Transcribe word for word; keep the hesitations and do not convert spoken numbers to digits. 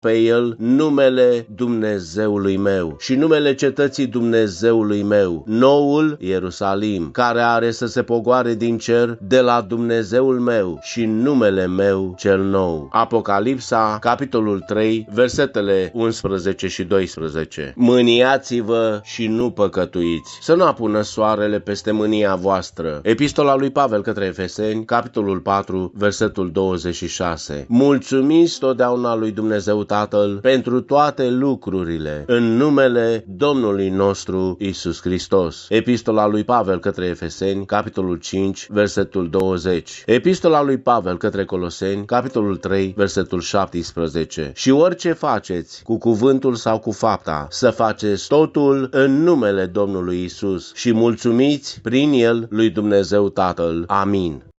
pe el numele Dumnezeului meu și numele cetății Dumnezeului meu, noul Ierusalim, care are să se pogoare din cer de la Dumnezeul meu și numele meu cel nou. Apocalipsa, capitolul trei, versetele unsprezece și doisprezece. Mâniați-vă și nu păcătuiți, să nu apună soarele peste mânia voastră. Epistola lui Pavel către Efeseni, capitolul patru, versetul douăzeci și șase. Mulțumiți totdeauna lui Dumnezeu Tatăl pentru toate lucrurile, în numele Domnului nostru Iisus Hristos. Epistola lui Pavel către Efeseni, capitolul cinci, versetul douăzeci. Epistola lui Pavel către Coloseni, capitolul trei, versetul șaptesprezece. Și orice faceți, cu cuvântul sau cu fapta, să faceți totul în numele Domnului Iisus și mulțumiți prin el lui Dumnezeu Tatăl. Amin.